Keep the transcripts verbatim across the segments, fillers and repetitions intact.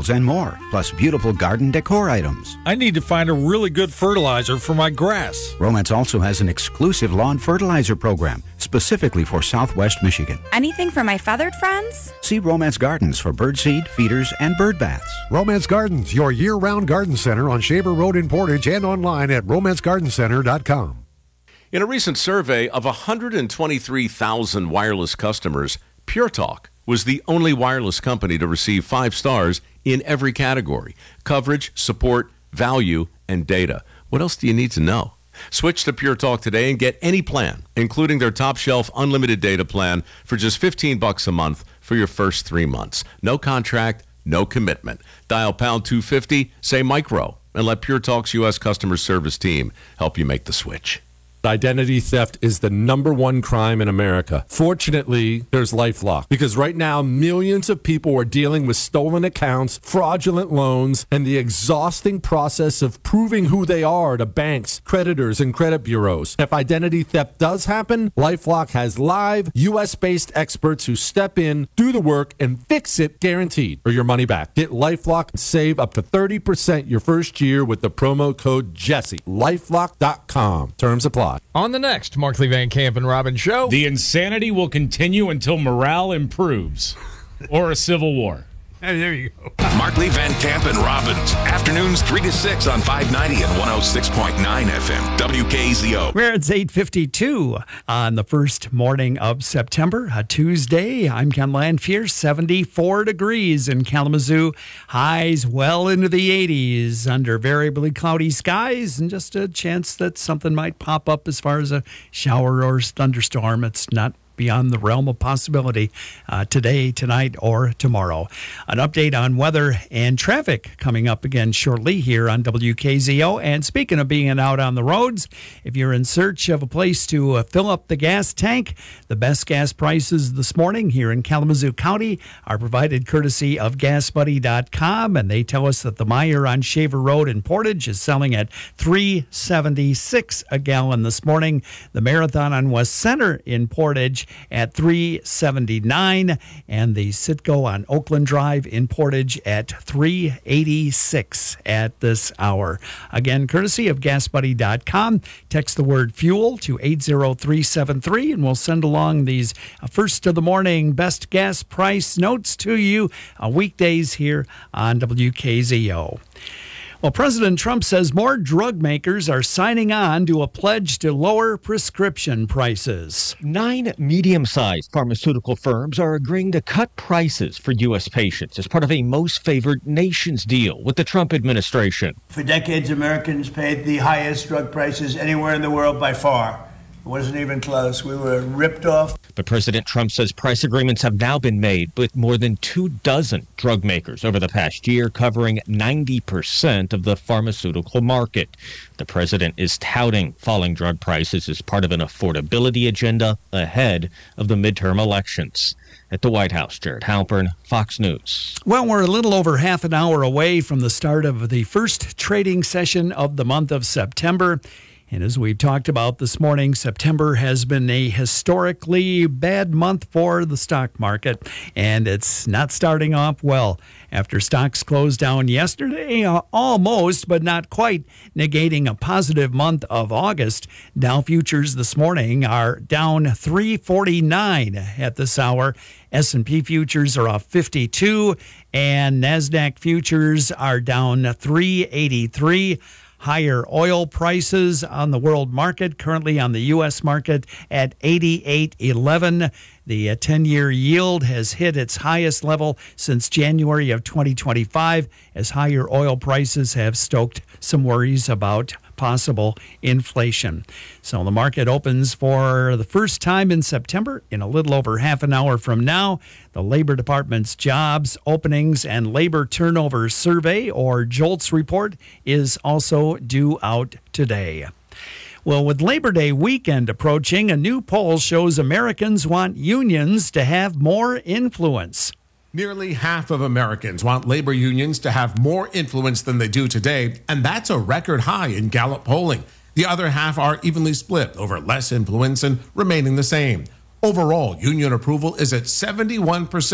vegetables, and more, plus beautiful garden decor items. I need to find a really good fertilizer for my grass. Romance also has an exclusive lawn fertilizer program specifically for Southwest Michigan. Anything for my feathered friends? See Romance Gardens for birdseed, feeders, and bird baths. Romance Gardens, your year-round garden center on Shaver Road in Portage and online at romance garden center dot com. In a recent survey of one hundred twenty-three thousand wireless customers, Pure Talk was the only wireless company to receive five stars in every category: coverage, support, value, and data. What else do you need to know? Switch to Pure Talk today and get any plan, including their top shelf unlimited data plan for just fifteen bucks a month for your first three months. No contract, no commitment. Dial pound two fifty, say micro, and let Pure Talk's U S customer service team help you make the switch. Identity theft is the number one crime in America. Fortunately, there's LifeLock, because right now millions of people are dealing with stolen accounts, fraudulent loans, and the exhausting process of proving who they are to banks, creditors, and credit bureaus. If identity theft does happen, LifeLock has live U S-based experts who step in, do the work, and fix it guaranteed, or your money back. Get LifeLock and save up to thirty percent your first year with the promo code Jesse. LifeLock dot com. Terms apply. On the next Markley Van Camp and Robbins show, the insanity will continue until morale improves or a civil war. Hey, there you go. Markley, Van Camp, and Robbins. Afternoons three to six on five ninety and one oh six point nine F M. W K Z O. Where it's eight fifty-two on the first morning of September, a Tuesday. I'm Ken Lanfear, seventy-four degrees in Kalamazoo. Highs well into the eighties under variably cloudy skies, and just a chance that something might pop up as far as a shower or thunderstorm. It's not beyond the realm of possibility uh, today, tonight, or tomorrow. An update on weather and traffic coming up again shortly here on W K Z O. And speaking of being out on the roads, if you're in search of a place to uh, fill up the gas tank, the best gas prices this morning here in Kalamazoo County are provided courtesy of gas buddy dot com, and they tell us that the Meijer on Shaver Road in Portage is selling at three seventy-six a gallon this morning. The Marathon on West Center in Portage at three seventy-nine, and the Citgo on Oakland Drive in Portage at three eighty-six at this hour. Again, courtesy of gas buddy dot com. Text the word fuel to eight zero three seven three, and we'll send along these first of the morning best gas price notes to you uh, weekdays here on W K Z O. Well, President Trump says more drug makers are signing on to a pledge to lower prescription prices. Nine medium-sized pharmaceutical firms are agreeing to cut prices for U S patients as part of a most favored nations deal with the Trump administration. For decades, Americans paid the highest drug prices anywhere in the world by far. It wasn't even close. We were ripped off. But President Trump says price agreements have now been made with more than two dozen drug makers over the past year, covering ninety percent of the pharmaceutical market. The president is touting falling drug prices as part of an affordability agenda ahead of the midterm elections. At the White House, Jared Halpern, Fox News. Well, we're a little over half an hour away from the start of the first trading session of the month of September. And as we've talked about this morning, September has been a historically bad month for the stock market, and it's not starting off well. After stocks closed down yesterday, uh, almost, but not quite, negating a positive month of August, Dow futures this morning are down three forty-nine at this hour. S and P futures are off fifty-two, and NASDAQ futures are down three eighty-three. Higher oil prices on the world market, currently on the U S market at eighty-eight eleven. The ten-year yield has hit its highest level since January of twenty twenty-five, as higher oil prices have stoked some worries about possible inflation. So the market opens for the first time in September in a little over half an hour from now. The Labor Department's Jobs Openings and Labor Turnover Survey, or JOLTS report, is also due out today. Well, with Labor Day weekend approaching, a new poll shows Americans want unions to have more influence. Nearly half of Americans want labor unions to have more influence than they do today, and that's a record high in Gallup polling. The other half are evenly split over less influence and remaining the same. Overall, union approval is at seventy-one percent.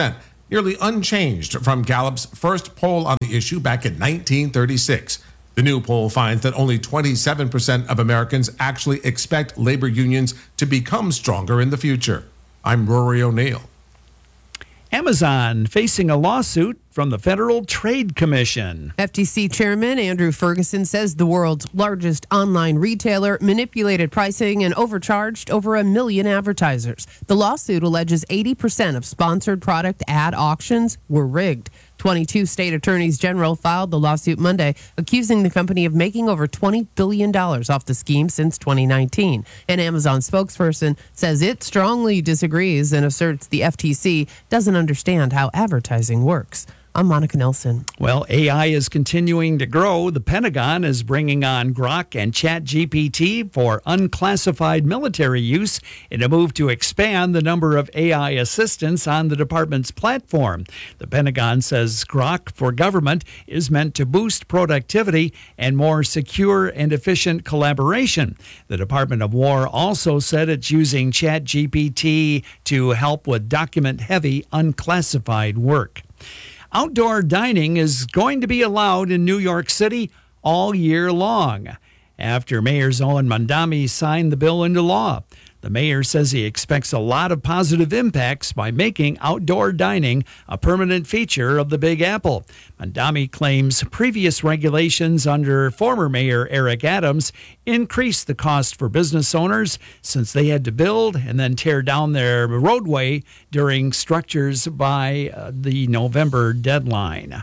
nearly unchanged from Gallup's first poll on the issue back in nineteen thirty-six. The new poll finds that only twenty-seven percent of Americans actually expect labor unions to become stronger in the future. I'm Rory O'Neill. Amazon facing a lawsuit from the Federal Trade Commission. F T C Chairman Andrew Ferguson says the world's largest online retailer manipulated pricing and overcharged over a million advertisers. The lawsuit alleges eighty percent of sponsored product ad auctions were rigged. twenty-two state attorneys general filed the lawsuit Monday, accusing the company of making over twenty billion dollars off the scheme since twenty nineteen. An Amazon spokesperson says it strongly disagrees and asserts the F T C doesn't understand how advertising works. I'm Monica Nelson. Well, A I is continuing to grow. The Pentagon is bringing on Grok and ChatGPT for unclassified military use in a move to expand the number of A I assistants on the department's platform. The Pentagon says Grok for government is meant to boost productivity and more secure and efficient collaboration. The Department of War also said it's using ChatGPT to help with document-heavy, unclassified work. Outdoor dining is going to be allowed in New York City all year long after Mayor Zohran Mamdani signed the bill into law. The mayor says he expects a lot of positive impacts by making outdoor dining a permanent feature of the Big Apple. Mamdani claims previous regulations under former Mayor Eric Adams increased the cost for business owners since they had to build and then tear down their roadway during structures by uh, the November deadline.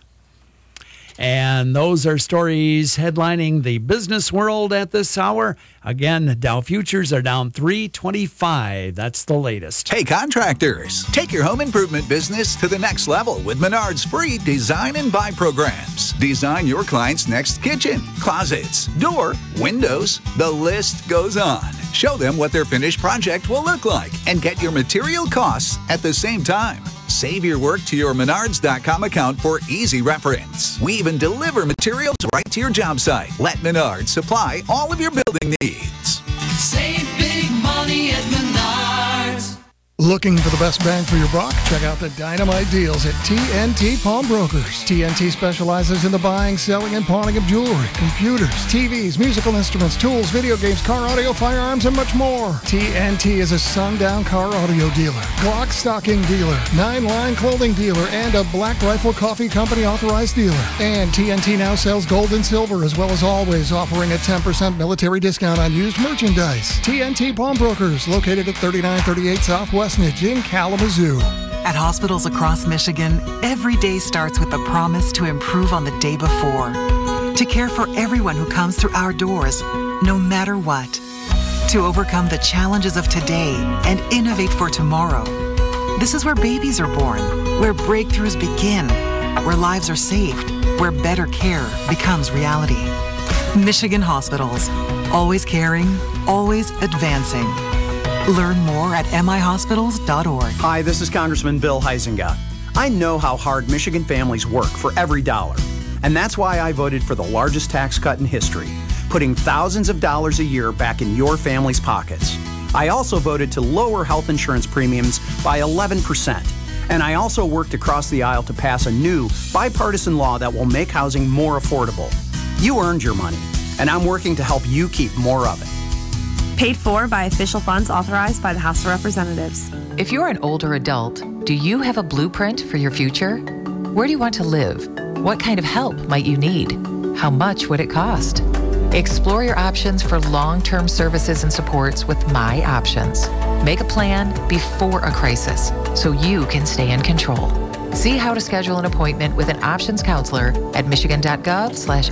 And those are stories headlining the business world at this hour. Again, Dow futures are down three twenty-five. That's the latest. Hey, contractors, take your home improvement business to the next level with Menard's free design and buy programs. Design your client's next kitchen, closets, door, windows. The list goes on. Show them what their finished project will look like and get your material costs at the same time. Save your work to your Menards dot com account for easy reference. We even deliver materials right to your job site. Let Menards supply all of your building needs. Save big money at Menards. Looking for the best bang for your buck? Check out the dynamite deals at T N T Pawnbrokers. T N T specializes in the buying, selling, and pawning of jewelry, computers, T Vs, musical instruments, tools, video games, car audio, firearms, and much more. T N T is a sundown car audio dealer, Glock stocking dealer, nine-line clothing dealer, and a Black Rifle Coffee Company authorized dealer. And T N T now sells gold and silver, as well as always offering a ten percent military discount on used merchandise. T N T Pawnbrokers, located at thirty-nine thirty-eight Southwest in Kalamazoo. At hospitals across Michigan, every day starts with the promise to improve on the day before. To care for everyone who comes through our doors, no matter what. To overcome the challenges of today and innovate for tomorrow. This is where babies are born, where breakthroughs begin, where lives are saved, where better care becomes reality. Michigan Hospitals. Always caring, always advancing. Learn more at m i hospitals dot org. Hi, this is Congressman Bill Huizenga. I know how hard Michigan families work for every dollar. And that's why I voted for the largest tax cut in history, putting thousands of dollars a year back in your family's pockets. I also voted to lower health insurance premiums by eleven percent. And I also worked across the aisle to pass a new bipartisan law that will make housing more affordable. You earned your money, and I'm working to help you keep more of it. Paid for by official funds authorized by the House of Representatives. If you're an older adult, do you have a blueprint for your future? Where do you want to live? What kind of help might you need? How much would it cost? Explore your options for long-term services and supports with My Options. Make a plan before a crisis so you can stay in control. See how to schedule an appointment with an options counselor at michigan.gov slash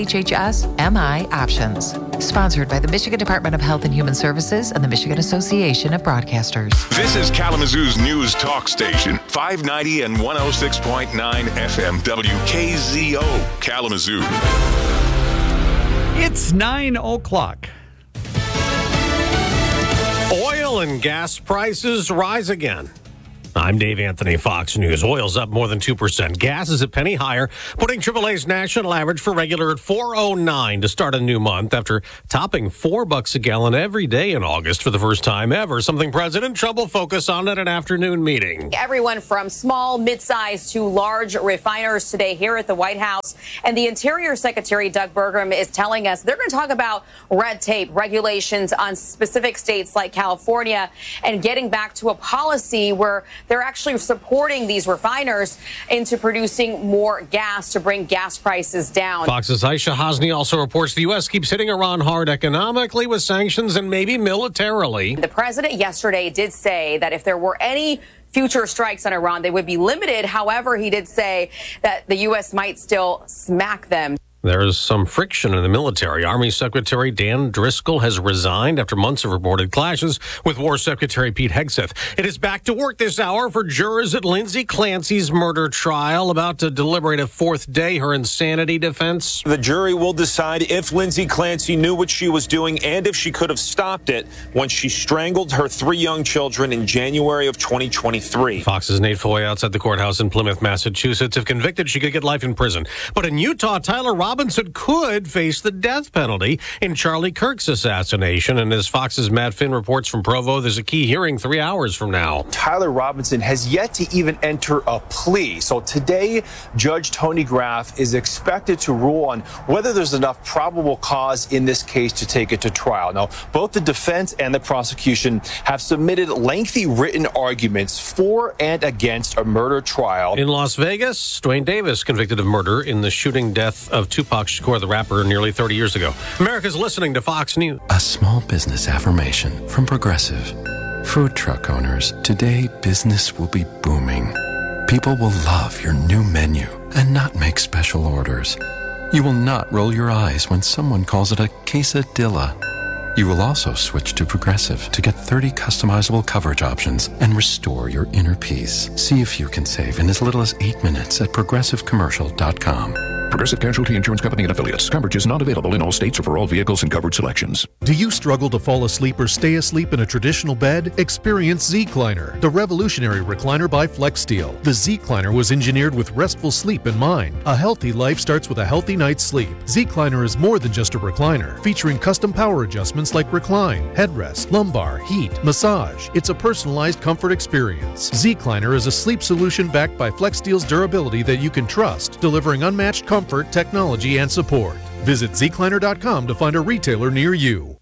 MDHHS MI Options. Sponsored by the Michigan Department of Health and Human Services and the Michigan Association of Broadcasters. This is Kalamazoo's news talk station, five ninety and one oh six point nine F M W K Z O, Kalamazoo. It's nine o'clock. Oil and gas prices rise again. I'm Dave Anthony, Fox News. Oil's up more than two percent. Gas is a penny higher, putting triple A's national average for regular at four oh nine to start a new month after topping four bucks a gallon every day in August for the first time ever, something President Trump will focus on at an afternoon meeting. Everyone from small, mid-sized to large refiners today here at the White House. And the Interior Secretary, Doug Burgum, is telling us they're going to talk about red tape, regulations on specific states like California, and getting back to a policy where they're actually supporting these refiners into producing more gas to bring gas prices down. Fox's Aisha Hasni also reports the U S keeps hitting Iran hard economically with sanctions and maybe militarily. The president yesterday did say that if there were any future strikes on Iran, they would be limited. However, he did say that the U S might still smack them. There's some friction in the military. Army Secretary Dan Driscoll has resigned after months of reported clashes with War Secretary Pete Hegseth. It is back to work this hour for jurors at Lindsay Clancy's murder trial, about to deliberate a fourth day her insanity defense. The jury will decide if Lindsay Clancy knew what she was doing and if she could have stopped it when she strangled her three young children in January of twenty twenty-three. Fox's Nate Foy outside the courthouse in Plymouth, Massachusetts. If convicted, she could get life in prison. But in Utah, Tyler Robinson Robinson could face the death penalty in Charlie Kirk's assassination. And as Fox's Matt Finn reports from Provo, there's a key hearing three hours from now. Tyler Robinson has yet to even enter a plea. So today, Judge Tony Graff is expected to rule on whether there's enough probable cause in this case to take it to trial. Now, both the defense and the prosecution have submitted lengthy written arguments for and against a murder trial. In Las Vegas, Dwayne Davis convicted of murder in the shooting death of Tupac Shakur, the rapper, nearly thirty years ago. America's listening to Fox News. A small business affirmation from Progressive. Food truck owners, today business will be booming. People will love your new menu and not make special orders. You will not roll your eyes when someone calls it a quesadilla. You will also switch to Progressive to get thirty customizable coverage options and restore your inner peace. See if you can save in as little as eight minutes at progressive commercial dot com. Progressive Casualty Insurance Company and Affiliates. Coverage is not available in all states or for all vehicles and covered selections. Do you struggle to fall asleep or stay asleep in a traditional bed? Experience Z-Cliner, the revolutionary recliner by FlexSteel. The Z-Cliner was engineered with restful sleep in mind. A healthy life starts with a healthy night's sleep. Z-Cliner is more than just a recliner, featuring custom power adjustments like recline, headrest, lumbar, heat, massage. It's a personalized comfort experience. Z-Cliner is a sleep solution backed by FlexSteel's durability that you can trust, delivering unmatched comfort, technology, and support. Visit Z Cliner dot com to find a retailer near you.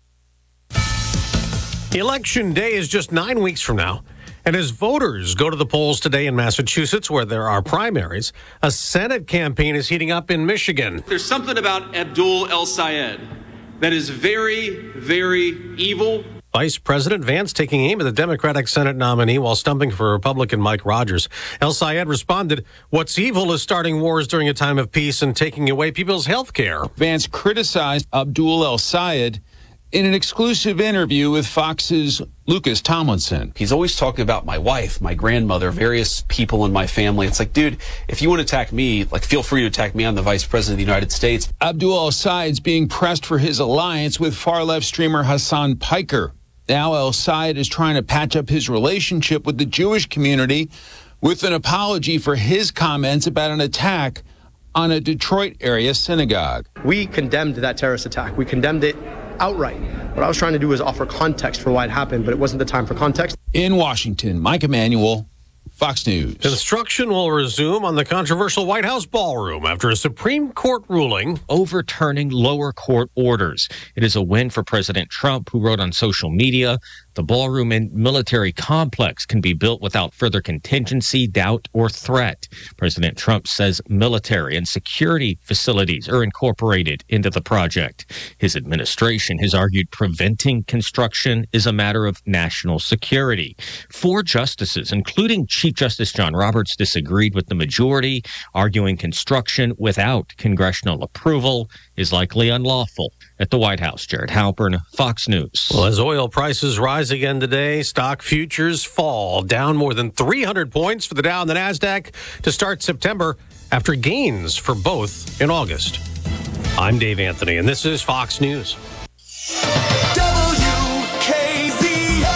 Election day is just nine weeks from now. And as voters go to the polls today in Massachusetts, where there are primaries, a Senate campaign is heating up in Michigan. There's something about Abdul El-Sayed that is very, very evil. Vice President Vance taking aim at the Democratic Senate nominee while stumping for Republican Mike Rogers. El-Sayed responded, "What's evil is starting wars during a time of peace and taking away people's health care." Vance criticized Abdul El-Sayed in an exclusive interview with Fox's Lucas Tomlinson. He's always talking about my wife, my grandmother, various people in my family. It's like, dude, if you want to attack me, like, feel free to attack me. I'm the Vice President of the United States. Abdul El-Sayed's being pressed for his alliance with far-left streamer Hassan Piker. Now El-Sayed is trying to patch up his relationship with the Jewish community with an apology for his comments about an attack on a Detroit area synagogue. We condemned that terrorist attack. We condemned it outright. What I was trying to do was offer context for why it happened, but it wasn't the time for context. In Washington, Mike Emanuel, Fox News. Construction will resume on the controversial White House ballroom after a Supreme Court ruling overturning lower court orders. It is a win for President Trump, who wrote on social media, "The ballroom and military complex can be built without further contingency, doubt, or threat." President Trump says military and security facilities are incorporated into the project. His administration has argued preventing construction is a matter of national security. Four justices, including Chief Justice John Roberts, disagreed with the majority, arguing construction without congressional approval is likely unlawful. At the White House, Jared Halpern, Fox News. Well, as oil prices rise again today, stock futures fall, down more than three hundred points for the Dow and the NASDAQ to start September after gains for both in August. I'm Dave Anthony, and this is Fox News.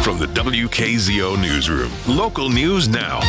from the W K Z O Newsroom. Local news now.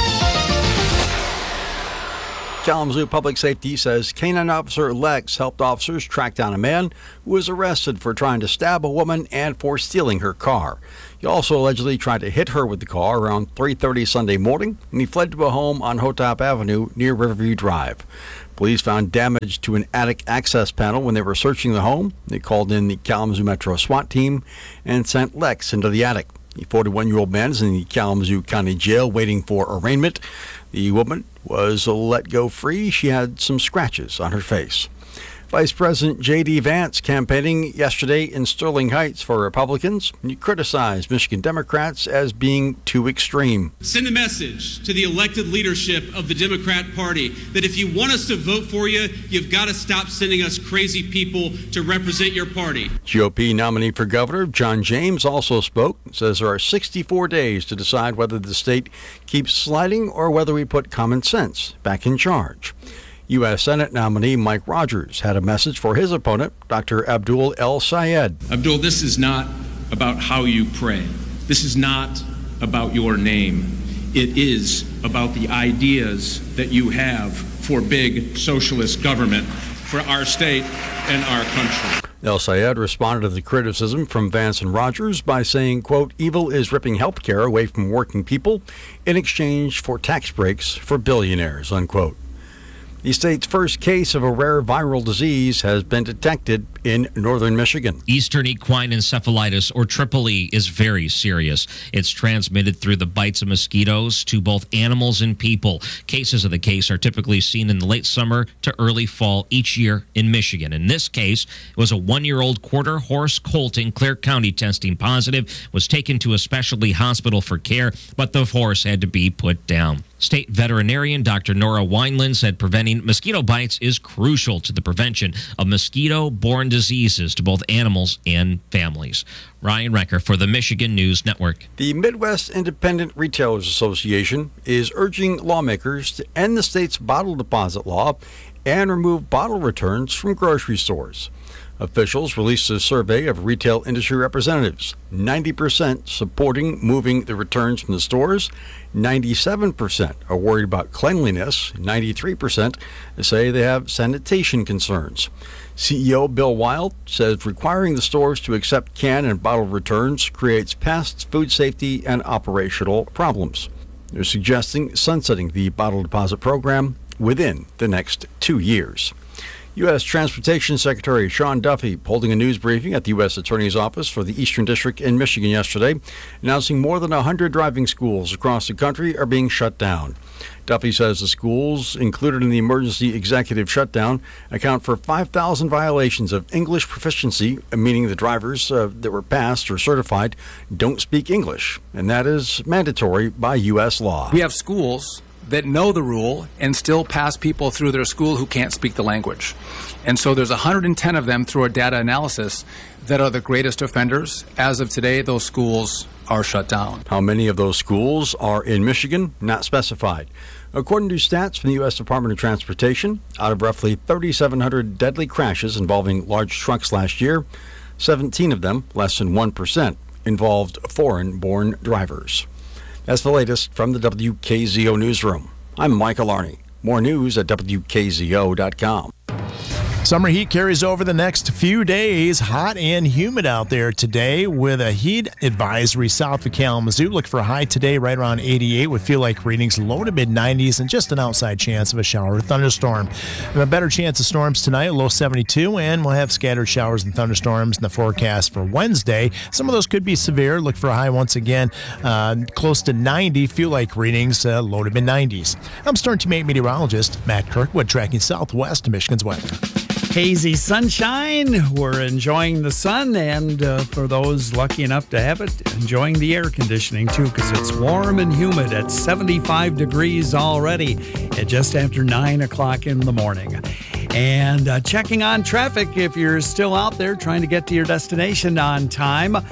Kalamazoo Public Safety says Canine Officer Lex helped officers track down a man who was arrested for trying to stab a woman and for stealing her car. He also allegedly tried to hit her with the car around three thirty Sunday morning, and he fled to a home on Hotop Avenue near Riverview Drive. Police found damage to an attic access panel when they were searching the home. They called in the Kalamazoo Metro SWAT team and sent Lex into the attic. The forty-one-year-old man is in the Kalamazoo County Jail waiting for arraignment. The woman was let go free. She had some scratches on her face. Vice President J D. Vance campaigning yesterday in Sterling Heights for Republicans. He criticized Michigan Democrats as being too extreme. Send a message to the elected leadership of the Democrat Party that if you want us to vote for you, you've got to stop sending us crazy people to represent your party. G O P nominee for governor John James also spoke. Says there are sixty-four days to decide whether the state keeps sliding or whether we put common sense back in charge. U S Senate nominee Mike Rogers had a message for his opponent, Doctor Abdul El-Sayed. Abdul, this is not about how you pray. This is not about your name. It is about the ideas that you have for big socialist government for our state and our country. El-Sayed responded to the criticism from Vance and Rogers by saying, quote, evil is ripping health care away from working people in exchange for tax breaks for billionaires, unquote. The state's first case of a rare viral disease has been detected in northern Michigan. Eastern equine encephalitis, or triple E, is very serious. It's transmitted through the bites of mosquitoes to both animals and people. Cases of the case are typically seen in the late summer to early fall each year in Michigan. In this case, it was a one-year-old quarter horse colt in Clare County testing positive, was taken to a specialty hospital for care, but the horse had to be put down. State veterinarian Doctor Nora Wineland said preventing mosquito bites is crucial to the prevention of mosquito-borne diseases to both animals and families. Ryan Recker for the Michigan News Network. The Midwest Independent Retailers Association is urging lawmakers to end the state's bottle deposit law and remove bottle returns from grocery stores. Officials released a survey of retail industry representatives, ninety percent supporting moving the returns from the stores, ninety-seven percent are worried about cleanliness, ninety-three percent say they have sanitation concerns. C E O Bill Wild says requiring the stores to accept can and bottle returns creates past food safety and operational problems. They're suggesting sunsetting the bottle deposit program within the next two years. U S Transportation Secretary Sean Duffy holding a news briefing at the U S Attorney's Office for the Eastern District in Michigan yesterday, announcing more than one hundred driving schools across the country are being shut down. Duffy says the schools included in the emergency executive shutdown account for five thousand violations of English proficiency, meaning the drivers uh, that were passed or certified don't speak English, and that is mandatory by U S law. We have schools that know the rule and still pass people through their school who can't speak the language. And so there's one hundred ten of them through our data analysis that are the greatest offenders. As of today, those schools are shut down. How many of those schools are in Michigan? Not specified. According to stats from the U S Department of Transportation, out of roughly three thousand seven hundred deadly crashes involving large trucks last year, seventeen of them, less than one percent, involved foreign-born drivers. That's the latest from the W K Z O Newsroom. I'm Michael Arney. More news at W K Z O dot com. Summer heat carries over the next few days. Hot and humid out there today with a heat advisory south of Kalamazoo. Look for a high today right around eighty-eight with feel-like readings low to mid-nineties and just an outside chance of a shower or thunderstorm. We have a better chance of storms tonight, low seventy-two, and we'll have scattered showers and thunderstorms in the forecast for Wednesday. Some of those could be severe. Look for a high once again, uh, close to ninety. Feel-like readings uh, low to mid-nineties. I'm Storm Team eight meteorologist Matt Kirkwood tracking southwest to Michigan's weather. Hazy sunshine. We're enjoying the sun, and uh, for those lucky enough to have it, enjoying the air conditioning too, because it's warm and humid at seventy-five degrees already at just after nine o'clock in the morning. And uh, checking on traffic if you're still out there trying to get to your destination on time.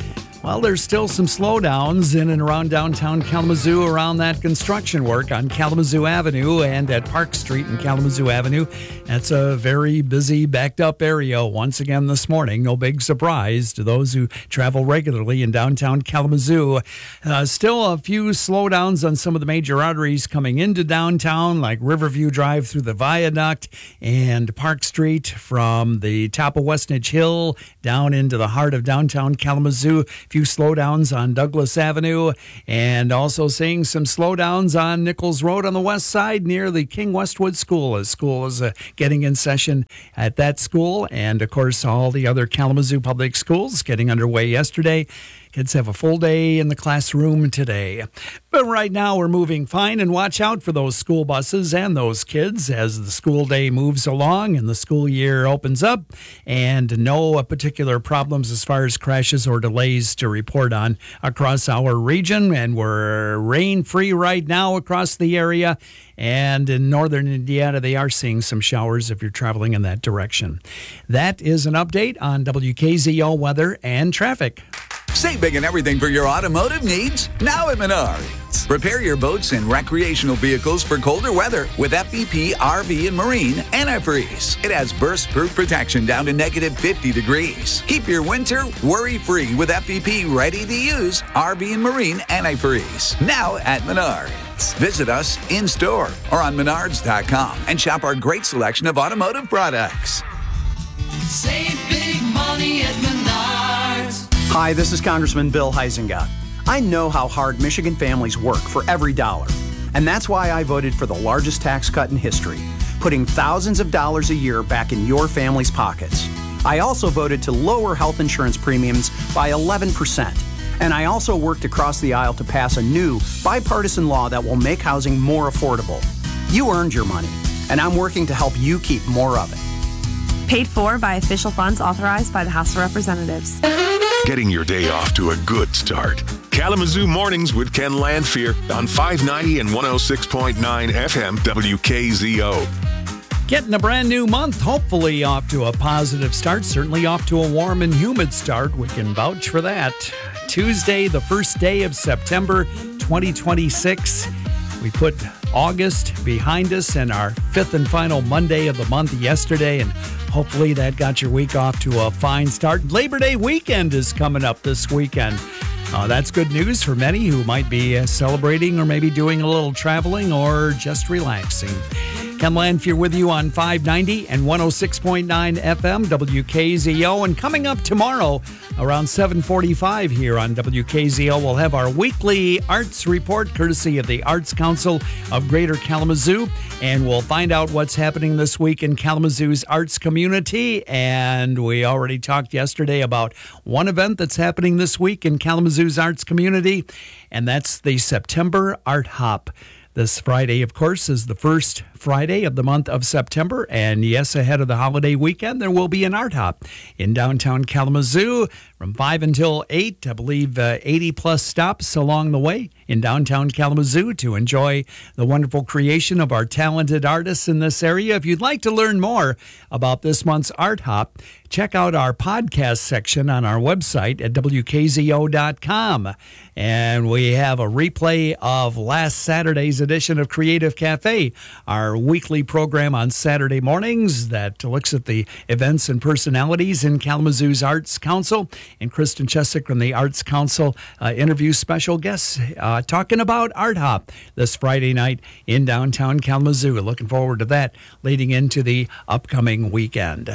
Well, there's still some slowdowns in and around downtown Kalamazoo around that construction work on Kalamazoo Avenue and at Park Street and Kalamazoo Avenue. That's a very busy, backed up area once again this morning. No big surprise to those who travel regularly in downtown Kalamazoo. Uh, still a few slowdowns on some of the major arteries coming into downtown, like Riverview Drive through the Viaduct and Park Street from the top of Westnedge Hill down into the heart of downtown Kalamazoo. A few slowdowns on Douglas Avenue, and also seeing some slowdowns on Nichols Road on the west side near the King Westwood School, as school is uh, getting in session at that school. And, of course, all the other Kalamazoo public schools getting underway yesterday. Kids have a full day in the classroom today. But right now we're moving fine, and watch out for those school buses and those kids as the school day moves along and the school year opens up. And no particular problems as far as crashes or delays to report on across our region. And we're rain-free right now across the area. And in northern Indiana, they are seeing some showers if you're traveling in that direction. That is an update on W K Z O weather and traffic. Save big and everything for your automotive needs now at Menards. Prepare your boats and recreational vehicles for colder weather with F V P R V and Marine Antifreeze. It has burst-proof protection down to negative fifty degrees. Keep your winter worry-free with F V P ready-to-use R V and Marine Antifreeze. Now at Menards. Visit us in-store or on menards dot com and shop our great selection of automotive products. Save big money at Menards. Hi, this is Congressman Bill Huizenga. I know how hard Michigan families work for every dollar, and that's why I voted for the largest tax cut in history, putting thousands of dollars a year back in your family's pockets. I also voted to lower health insurance premiums by eleven percent, and I also worked across the aisle to pass a new bipartisan law that will make housing more affordable. You earned your money, and I'm working to help you keep more of it. Paid for by official funds authorized by the House of Representatives. Getting your day off to a good start. Kalamazoo Mornings with Ken Landfear on five ninety and one oh six point nine F M W K Z O. Getting a brand new month, hopefully off to a positive start, certainly off to a warm and humid start. We can vouch for that. Tuesday, the first day of September twenty twenty-six. We put August behind us and our fifth and final Monday of the month yesterday, and hopefully that got your week off to a fine start. Labor Day weekend is coming up this weekend. Uh, that's good news for many who might be uh, celebrating or maybe doing a little traveling or just relaxing. Ken Landfear with you on five ninety and one oh six point nine F M W K Z O. And coming up tomorrow around seven forty-five here on W K Z O, we'll have our weekly arts report courtesy of the Arts Council of Greater Kalamazoo. And we'll find out what's happening this week in Kalamazoo's arts community. And we already talked yesterday about one event that's happening this week in Kalamazoo's arts community, and that's the September Art Hop. This Friday, of course, is the first Friday of the month of September. And yes, ahead of the holiday weekend, there will be an art hop in downtown Kalamazoo from five until eight. I believe uh, eighty plus stops along the way in downtown Kalamazoo to enjoy the wonderful creation of our talented artists in this area. If you'd like to learn more about this month's art hop, check out our podcast section on our website at W K Z O dot com. And we have a replay of last Saturday's edition of Creative Cafe, our weekly program on Saturday mornings that looks at the events and personalities in Kalamazoo's Arts Council. And Kristen Chesick from the Arts Council uh, interviews special guests uh, talking about Art Hop this Friday night in downtown Kalamazoo. Looking forward to that leading into the upcoming weekend.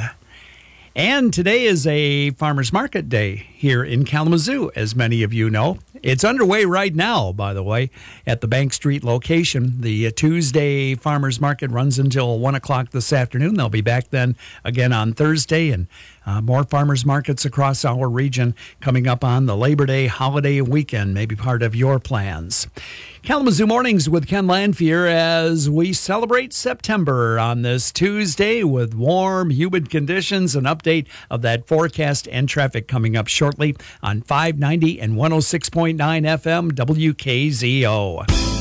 And today is a farmers market day here in Kalamazoo, as many of you know. It's underway right now, by the way, at the Bank Street location. The Tuesday farmers market runs until one o'clock this afternoon. They'll be back then again on Thursday, and uh, more farmers markets across our region coming up on the Labor Day holiday weekend, maybe part of your plans. Kalamazoo Mornings with Ken Landfear as we celebrate September on this Tuesday with warm, humid conditions. An update of that forecast and traffic coming up shortly on five ninety and one oh six point nine F M W K Z O.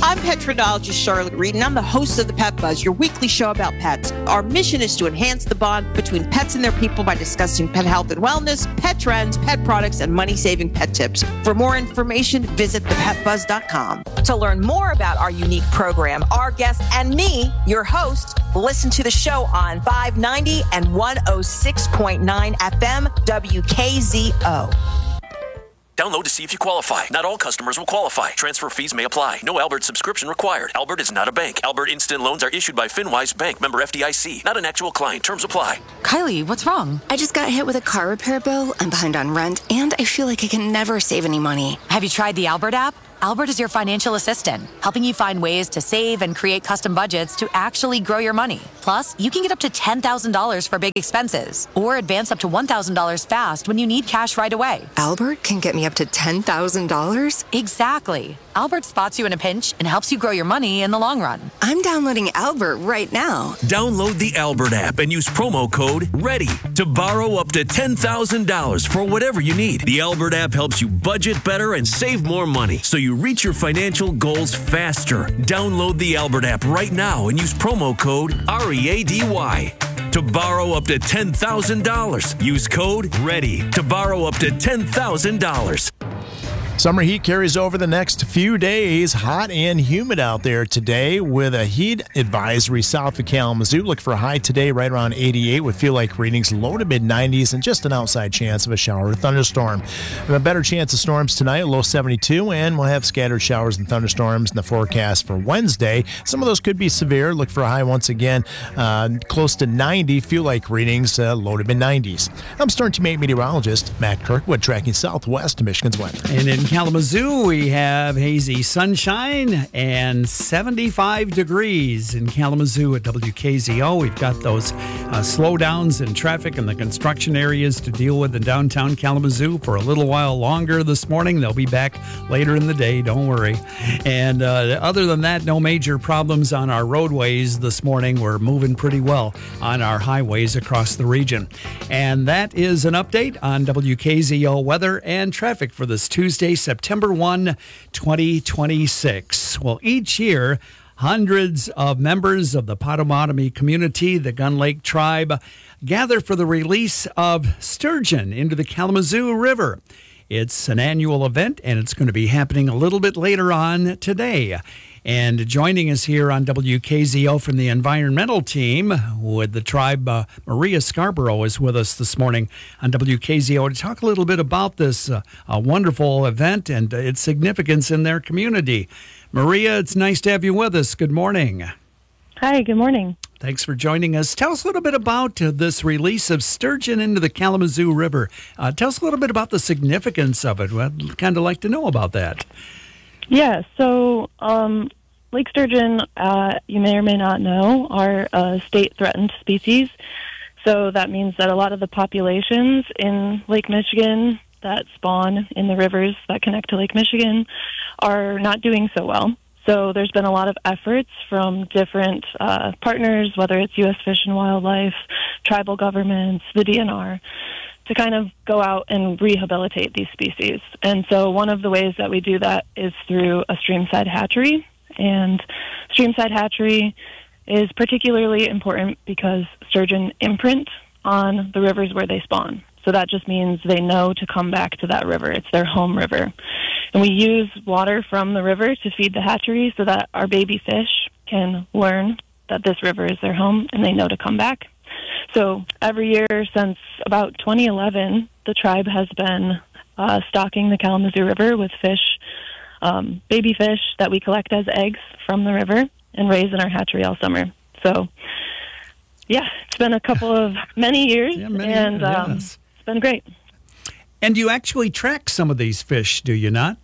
I'm petrologist Charlotte Reed, and I'm the host of the Pet Buzz, your weekly show about pets. Our mission is to enhance the bond between pets and their people by discussing pet health and wellness, pet trends, pet products, and money-saving pet tips. For more information, visit the pet buzz dot com. To learn more about our unique program, our guests, and me, your host, listen to the show on five ninety and one oh six point nine F M W K Z O. Download to see if you qualify. Not all customers will qualify. Transfer fees may apply. No Albert subscription required. Albert is not a bank. Albert Instant Loans are issued by FinWise Bank, member F D I C. Not an actual client. Terms apply. Kylie, what's wrong? I just got hit with a car repair bill. I'm behind on rent, and I feel like I can never save any money. Have you tried the Albert app? Albert is your financial assistant, helping you find ways to save and create custom budgets to actually grow your money. Plus, you can get up to ten thousand dollars for big expenses or advance up to one thousand dollars fast when you need cash right away. Albert can get me up to ten thousand dollars? Exactly. Albert spots you in a pinch and helps you grow your money in the long run. I'm downloading Albert right now. Download the Albert app and use promo code READY to borrow up to ten thousand dollars for whatever you need. The Albert app helps you budget better and save more money so you reach your financial goals faster. Download the Albert app right now and use promo code R E A D Y to borrow up to ten thousand dollars. Use code READY to borrow up to ten thousand dollars. Summer heat carries over the next few days. Hot and humid out there today with a heat advisory south of Kalamazoo. Look for a high today right around eighty-eight with feel-like readings low to mid-nineties and just an outside chance of a shower or thunderstorm. We have a better chance of storms tonight, low seventy-two, and we'll have scattered showers and thunderstorms in the forecast for Wednesday. Some of those could be severe. Look for a high once again, uh, close to ninety. Feel-like readings uh, low to mid-nineties. I'm Storm Team eight meteorologist Matt Kirkwood tracking southwest to Michigan's weather. And in Kalamazoo, we have hazy sunshine and seventy-five degrees in Kalamazoo at W K Z O. We've got those uh, slowdowns in traffic in the construction areas to deal with in downtown Kalamazoo for a little while longer this morning. They'll be back later in the day, don't worry. And uh, other than that, no major problems on our roadways this morning. We're moving pretty well on our highways across the region. And that is an update on W K Z O weather and traffic for this Tuesday, September first, twenty twenty-six. Well, each year, hundreds of members of the Potawatomi community, the Gun Lake tribe, gather for the release of sturgeon into the Kalamazoo River. It's an annual event, and it's going to be happening a little bit later on today. And joining us here on W K Z O from the environmental team with the tribe, uh, Maria Scarborough is with us this morning on W K Z O to talk a little bit about this uh, uh, wonderful event and uh, its significance in their community. Maria, it's nice to have you with us. Good morning. Hi, good morning. Thanks for joining us. Tell us a little bit about uh, this release of sturgeon into the Kalamazoo River. Uh, tell us a little bit about the significance of it. I'd kind of like to know about that. Yeah, so um, lake sturgeon, uh, you may or may not know, are a state-threatened species. So that means that a lot of the populations in Lake Michigan that spawn in the rivers that connect to Lake Michigan are not doing so well. So there's been a lot of efforts from different uh, partners, whether it's U S Fish and Wildlife, tribal governments, the D N R, to kind of go out and rehabilitate these species. And so one of the ways that we do that is through a streamside hatchery. And streamside hatchery is particularly important because sturgeon imprint on the rivers where they spawn. So that just means they know to come back to that river. It's their home river. And we use water from the river to feed the hatchery so that our baby fish can learn that this river is their home and they know to come back. So every year since about twenty eleven, the tribe has been uh, stocking the Kalamazoo River with fish, um, baby fish that we collect as eggs from the river and raise in our hatchery all summer. So, yeah, it's been a couple of many years, yeah, many and years, um, yes. It's been great. And you actually track some of these fish, do you not?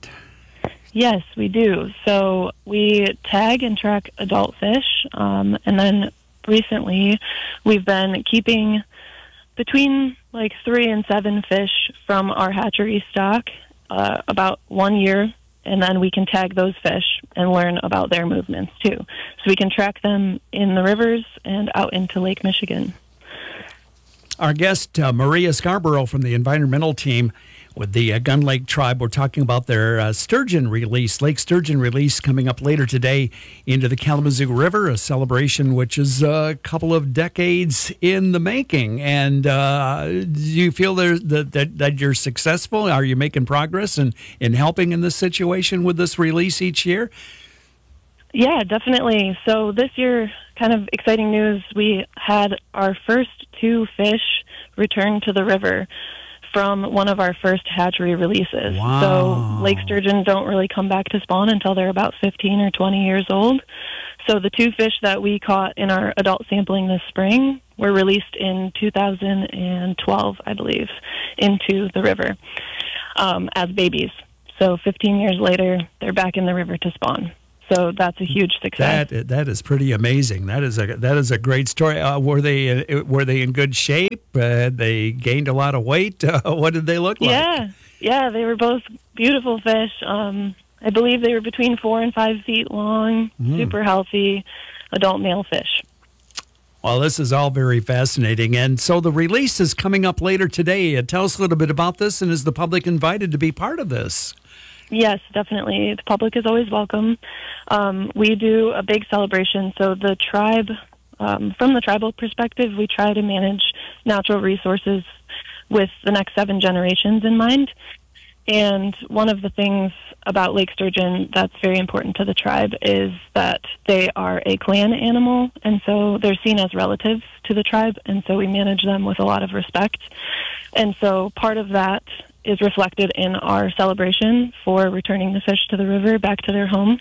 Yes, we do. So we tag and track adult fish, um, and then recently we've been keeping between like three and seven fish from our hatchery stock uh, about one year, and then we can tag those fish and learn about their movements too. So we can track them in the rivers and out into Lake Michigan. Our guest, uh, Maria Scarborough from the environmental team, with the uh, Gun Lake Tribe. We're talking about their uh, sturgeon release, Lake Sturgeon release, coming up later today into the Kalamazoo River, a celebration which is a couple of decades in the making. And uh, do you feel there, that, that, that you're successful? Are you making progress in, in helping in this situation with this release each year? Yeah, definitely. So this year, kind of exciting news, we had our first two fish return to the river from one of our first hatchery releases. Wow. So lake sturgeon don't really come back to spawn until they're about fifteen or twenty years old. So the two fish that we caught in our adult sampling this spring were released in two thousand twelve, I believe, into the river um, as babies. So fifteen years later, they're back in the river to spawn. So that's a huge success. That that is pretty amazing. That is a that is a great story. Uh, were they uh, were they in good shape? Uh, they gained a lot of weight. Uh, what did they look like? Yeah, yeah, they were both beautiful fish. Um, I believe they were between four and five feet long, Mm. super healthy, adult male fish. Well, this is all very fascinating. And so the release is coming up later today. Uh, tell us a little bit about this, and is the public invited to be part of this? Yes, definitely. The public is always welcome. Um, we do a big celebration. So the tribe, um, from the tribal perspective, we try to manage natural resources with the next seven generations in mind. And one of the things about lake sturgeon that's very important to the tribe is that they are a clan animal, and so they're seen as relatives to the tribe, and so we manage them with a lot of respect. And so part of that is reflected in our celebration for returning the fish to the river back to their home.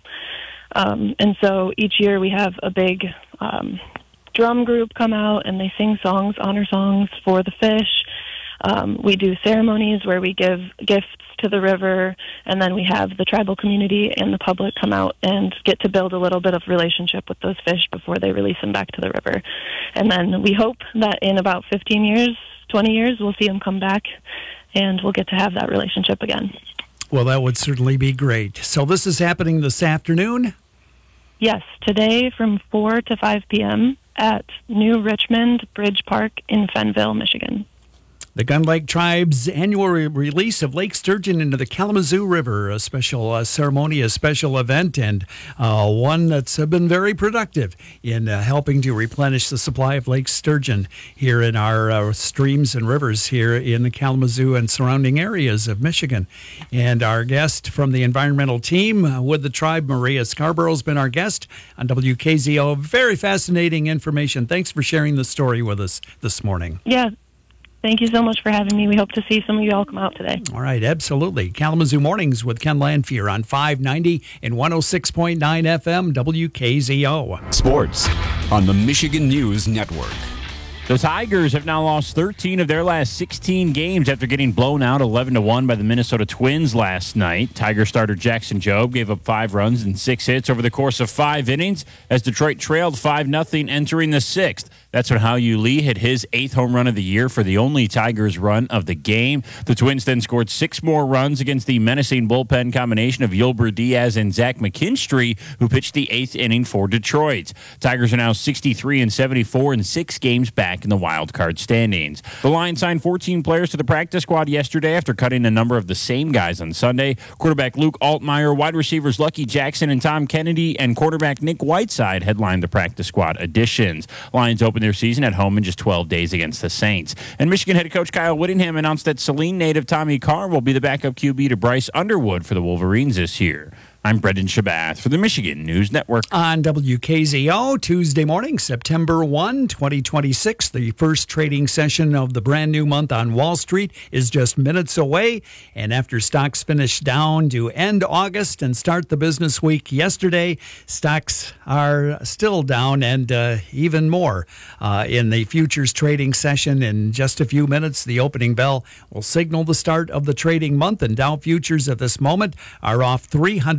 Um, and so each year we have a big um, drum group come out and they sing songs, honor songs for the fish. Um, we do ceremonies where we give gifts to the river, and then we have the tribal community and the public come out and get to build a little bit of relationship with those fish before they release them back to the river. And then we hope that in about fifteen years, twenty years, we'll see them come back and we'll get to have that relationship again. Well, that would certainly be great. So this is happening this afternoon? Yes, today from four to five p.m. at New Richmond Bridge Park in Fenville, Michigan. The Gun Lake Tribe's annual re- release of Lake Sturgeon into the Kalamazoo River, a special uh, ceremony, a special event, and uh, one that's uh, been very productive in uh, helping to replenish the supply of Lake Sturgeon here in our uh, streams and rivers here in the Kalamazoo and surrounding areas of Michigan. And our guest from the environmental team uh, with the tribe, Maria Scarborough, has been our guest on W K Z O. Very fascinating information. Thanks for sharing the story with us this morning. Yeah. Thank you so much for having me. We hope to see some of you all come out today. All right, absolutely. Kalamazoo Mornings with Ken Lanfear on five ninety and one oh six point nine F M W K Z O. Sports on the Michigan News Network. The Tigers have now lost thirteen of their last sixteen games after getting blown out eleven to one by the Minnesota Twins last night. Tiger starter Jackson Jobe gave up five runs and six hits over the course of five innings as Detroit trailed five nothing entering the sixth. That's when Hao-Yu Lee hit his eighth home run of the year for the only Tigers run of the game. The Twins then scored six more runs against the menacing bullpen combination of Yulber Diaz and Zach McKinstry, who pitched the eighth inning for Detroit. Tigers are now sixty-three and seventy-four and six games back in the wild card standings. The Lions signed fourteen players to the practice squad yesterday after cutting a number of the same guys on Sunday. Quarterback Luke Altmaier, wide receivers Lucky Jackson and Tom Kennedy, and quarterback Nick Whiteside headlined the practice squad additions. Lions opened their season at home in just twelve days against the Saints. And Michigan head coach Kyle Whittingham announced that Saline native Tommy Carr will be the backup Q B to Bryce Underwood for the Wolverines this year. I'm Brendan Shabath for the Michigan News Network. On W K Z O, Tuesday morning, September first, twenty twenty-six. The first trading session of the brand new month on Wall Street is just minutes away. And after stocks finished down to end August and start the business week yesterday, stocks are still down and uh, even more uh, in the futures trading session. In just a few minutes, the opening bell will signal the start of the trading month. And Dow futures at this moment are off three hundred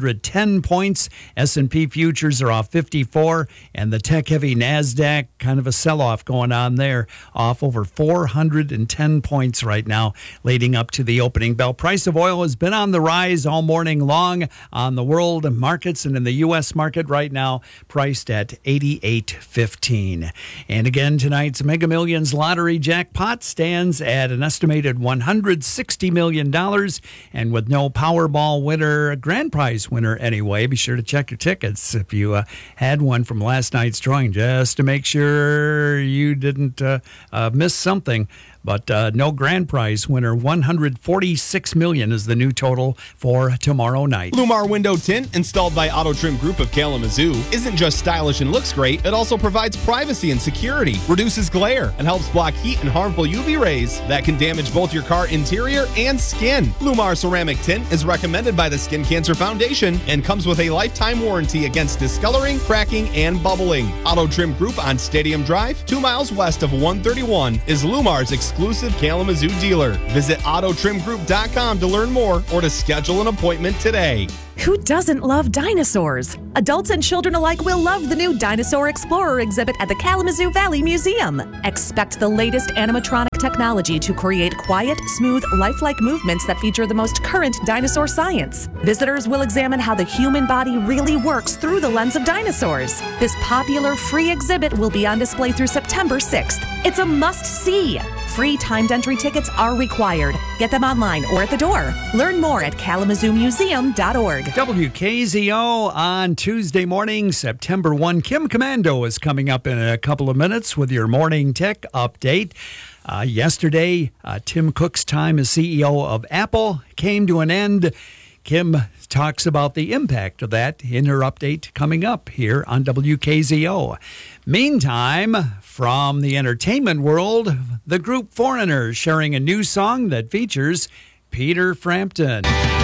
hundred ten points. S and P futures are off fifty-four, and the tech-heavy NASDAQ, kind of a sell-off going on there, off over four hundred ten points right now, leading up to the opening bell. Price of oil has been on the rise all morning long on the world markets, and in the U S market right now, priced at eighty-eight fifteen. And again, tonight's Mega Millions lottery jackpot stands at an estimated one hundred sixty million dollars, and with no Powerball winner, grand prize winner anyway, be sure to check your tickets if you uh, had one from last night's drawing, just to make sure you didn't uh, uh, miss something. But uh, no grand prize winner. one hundred forty-six million dollars is the new total for tomorrow night. Lumar Window Tint, installed by Auto Trim Group of Kalamazoo, isn't just stylish and looks great, it also provides privacy and security, reduces glare, and helps block heat and harmful U V rays that can damage both your car interior and skin. Lumar Ceramic Tint is recommended by the Skin Cancer Foundation and comes with a lifetime warranty against discoloring, cracking, and bubbling. Auto Trim Group on Stadium Drive, two miles west of one thirty-one, is Lumar's exclusive Kalamazoo dealer. Visit auto trim group dot com to learn more or to schedule an appointment today. Who doesn't love dinosaurs? Adults and children alike will love the new Dinosaur Explorer exhibit at the Kalamazoo Valley Museum. Expect the latest animatronic technology to create quiet, smooth, lifelike movements that feature the most current dinosaur science. Visitors will examine how the human body really works through the lens of dinosaurs. This popular free exhibit will be on display through September sixth. It's a must-see. Free timed entry tickets are required. Get them online or at the door. Learn more at kalamazoo museum dot org. W K Z O on Tuesday morning, September first. Kim Commando is coming up in a couple of minutes with your morning tech update. Uh, yesterday, uh, Tim Cook's time as C E O of Apple came to an end. Kim talks about the impact of that in her update coming up here on W K Z O. Meantime, from the entertainment world, the group Foreigner sharing a new song that features Peter Frampton.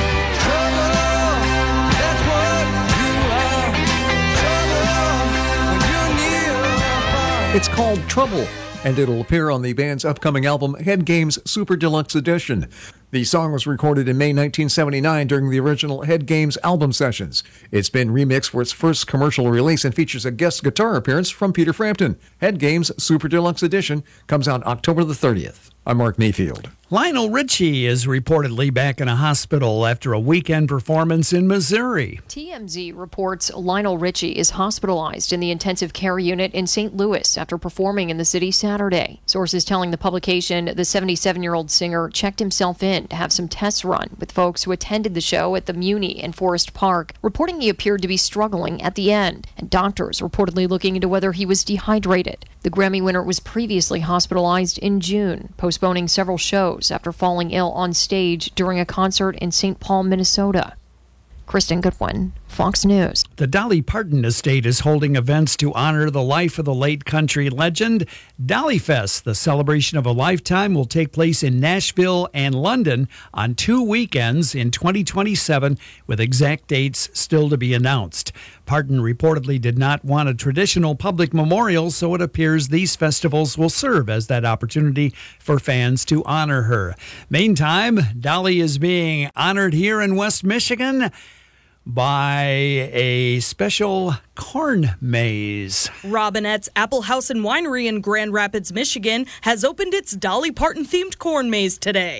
It's called Trouble, and it'll appear on the band's upcoming album, Head Games Super Deluxe Edition. The song was recorded in May nineteen seventy-nine during the original Head Games album sessions. It's been remixed for its first commercial release and features a guest guitar appearance from Peter Frampton. Head Games Super Deluxe Edition comes out October the thirtieth. I'm Mark Mayfield. Lionel Richie is reportedly back in a hospital after a weekend performance in Missouri. T M Z reports Lionel Richie is hospitalized in the intensive care unit in Saint Louis after performing in the city Saturday. Sources telling the publication the seventy-seven-year-old singer checked himself in to have some tests run with folks who attended the show at the Muni in Forest Park, reporting he appeared to be struggling at the end, and doctors reportedly looking into whether he was dehydrated. The Grammy winner was previously hospitalized in June, postponing several shows after falling ill on stage during a concert in Saint Paul, Minnesota. Kristen Goodwin, Fox News. The Dolly Parton estate is holding events to honor the life of the late country legend. Dolly Fest, the celebration of a lifetime, will take place in Nashville and London on two weekends in twenty twenty-seven, with exact dates still to be announced. Parton reportedly did not want a traditional public memorial, so it appears these festivals will serve as that opportunity for fans to honor her. Meantime, Dolly is being honored here in West Michigan by a special corn maze. Robinette's Apple House and Winery in Grand Rapids, Michigan has opened its Dolly Parton-themed corn maze today.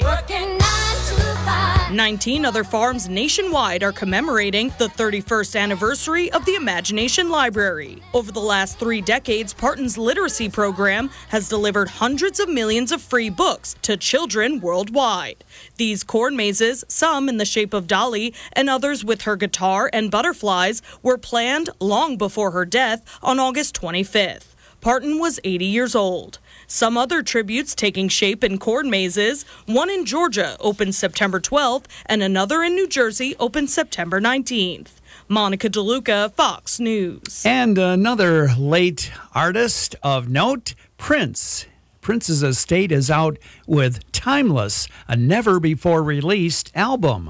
nineteen other farms nationwide are commemorating the thirty-first anniversary of the Imagination Library. Over the last three decades, Parton's literacy program has delivered hundreds of millions of free books to children worldwide. These corn mazes, some in the shape of Dolly and others with her guitar and butterflies, were planned long before her death on August twenty-fifth. Parton was eighty years old. Some other tributes taking shape in corn mazes. One in Georgia opened September twelfth, and another in New Jersey opened September nineteenth. Monica DeLuca, Fox News. And another late artist of note, Prince. Prince's estate is out with Timeless, a never-before-released album.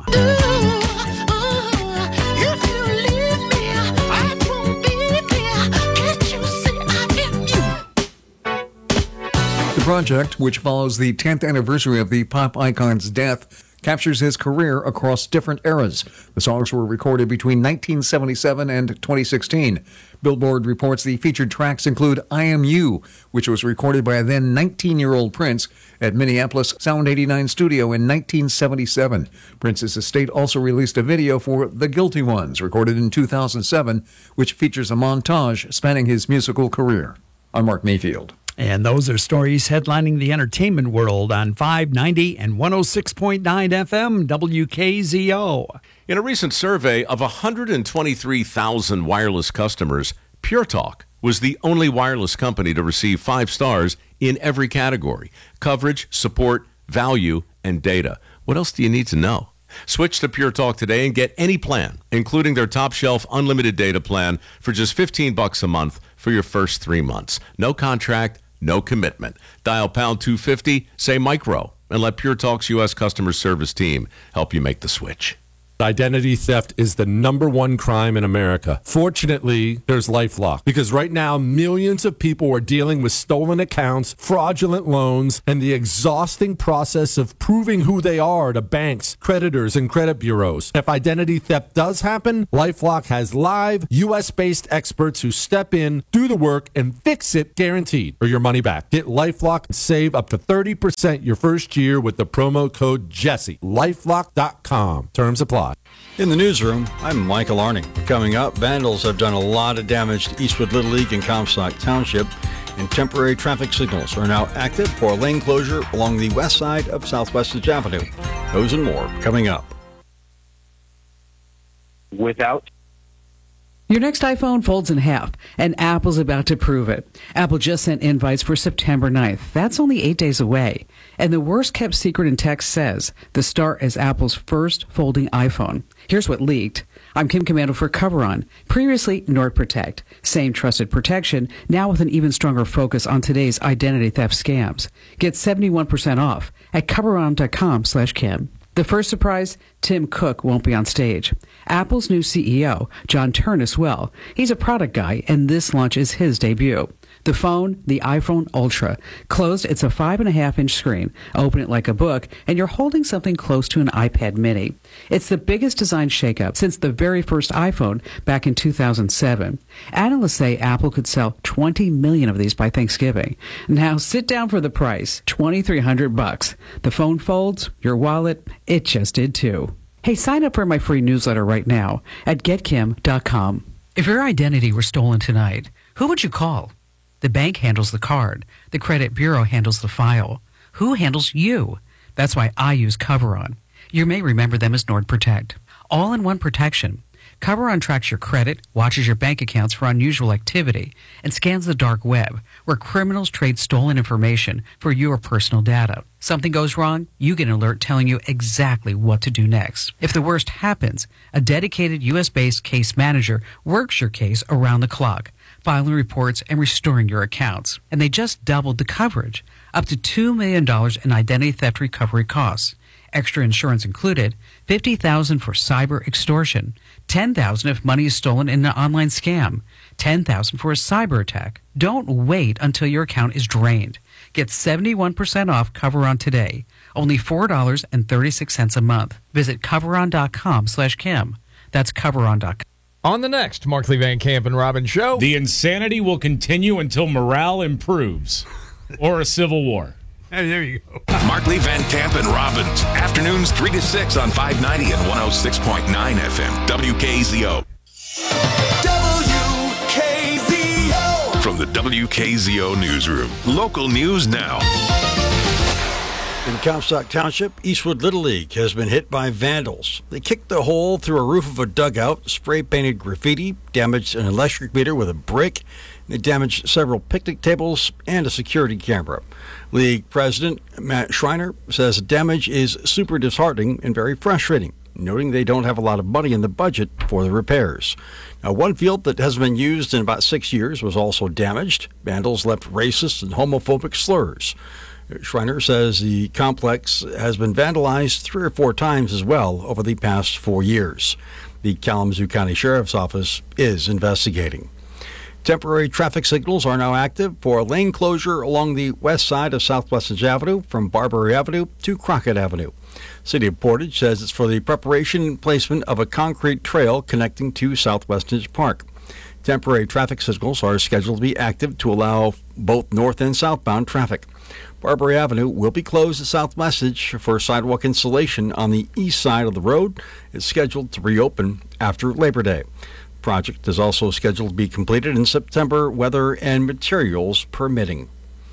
The project, which follows the tenth anniversary of the pop icon's death, captures his career across different eras. The songs were recorded between nineteen seventy-seven and twenty sixteen. Billboard reports the featured tracks include I Am You, which was recorded by a then nineteen-year-old Prince at Minneapolis Sound eighty-nine studio in nineteen seventy-seven. Prince's estate also released a video for The Guilty Ones, recorded in two thousand seven, which features a montage spanning his musical career. I'm Mark Mayfield. And those are stories headlining the entertainment world on five ninety and one oh six point nine F M W K Z O. In a recent survey of one hundred twenty-three thousand wireless customers, Pure Talk was the only wireless company to receive five stars in every category: coverage, support, value, and data. What else do you need to know? Switch to Pure Talk today and get any plan, including their top shelf unlimited data plan, for just fifteen bucks a month for your first three months. No contract, no commitment. Dial pound two fifty, say micro, and let Pure Talk's U S customer service team help you make the switch. Identity theft is the number one crime in America. Fortunately, there's LifeLock, because right now millions of people are dealing with stolen accounts, fraudulent loans, and the exhausting process of proving who they are to banks, creditors, and credit bureaus. If identity theft does happen, LifeLock has live U S-based experts who step in, do the work, and fix it guaranteed, or your money back. Get LifeLock and save up to thirty percent your first year with the promo code Jesse. LifeLock dot com. Terms apply. In the newsroom, I'm Michael Arning. Coming up, vandals have done a lot of damage to Eastwood Little League in Comstock Township, and temporary traffic signals are now active for a lane closure along the west side of Southwest Avenue. Those and more coming up. Without Your next iPhone folds in half, and Apple's about to prove it. Apple just sent invites for September ninth. That's only eight days away. And the worst-kept secret in tech says the start is Apple's first folding iPhone. Here's what leaked. I'm Kim Commando for Coveron, previously NordProtect. Same trusted protection, now with an even stronger focus on today's identity theft scams. Get seventy-one percent off at Coveron.com slash Kim. The first surprise, Tim Cook won't be on stage. Apple's new C E O, John Ternus, will. He's a product guy, and this launch is his debut. The phone, the iPhone Ultra. Closed, it's a five and a half inch screen. Open it like a book, and you're holding something close to an iPad mini. It's the biggest design shakeup since the very first iPhone back in two thousand seven. Analysts say Apple could sell twenty million of these by Thanksgiving. Now sit down for the price, twenty-three hundred bucks. The phone folds, your wallet, it just did too. Hey, sign up for my free newsletter right now at get kim dot com. If your identity were stolen tonight, who would you call? The bank handles the card. The credit bureau handles the file. Who handles you? That's why I use Coveron. You may remember them as NordProtect. All-in-one protection. Coveron tracks your credit, watches your bank accounts for unusual activity, and scans the dark web, where criminals trade stolen information for your personal data. Something goes wrong, you get an alert telling you exactly what to do next. If the worst happens, a dedicated U S-based case manager works your case around the clock, filing reports and restoring your accounts. And they just doubled the coverage, up to two million dollars in identity theft recovery costs. Extra insurance included, fifty thousand dollars for cyber extortion, ten thousand dollars if money is stolen in an online scam, ten thousand dollars for a cyber attack. Don't wait until your account is drained. Get seventy-one percent off Coveron today, only four dollars and thirty-six cents a month. Visit Coveron.com slash Kim. That's Coveron dot com. On the next Markley Van Camp and Robin show, the insanity will continue until morale improves or a civil war. Hey, there you go. Markley, Van Camp, and Robbins. Afternoons three to six on five ninety and one oh six point nine F M. W K Z O. W K Z O. From the W K Z O newsroom. Local news now. In Comstock Township, Eastwood Little League has been hit by vandals. They kicked a hole through a roof of a dugout, spray-painted graffiti, damaged an electric meter with a brick. They damaged several picnic tables and a security camera. League President Matt Schreiner says damage is super disheartening and very frustrating, noting they don't have a lot of money in the budget for the repairs. Now, one field that hasn't been used in about six years was also damaged. Vandals left racist and homophobic slurs. Schreiner says the complex has been vandalized three or four times as well over the past four years. The Kalamazoo County Sheriff's Office is investigating. Temporary traffic signals are now active for a lane closure along the west side of Southwest Avenue from Barbary Avenue to Crockett Avenue. City of Portage says it's for the preparation and placement of a concrete trail connecting to South Westage Park. Temporary traffic signals are scheduled to be active to allow both north and southbound traffic. Barbary Avenue will be closed at South Westage for sidewalk installation on the east side of the road. It's scheduled to reopen after Labor Day. The project is also scheduled to be completed in September, weather and materials permitting.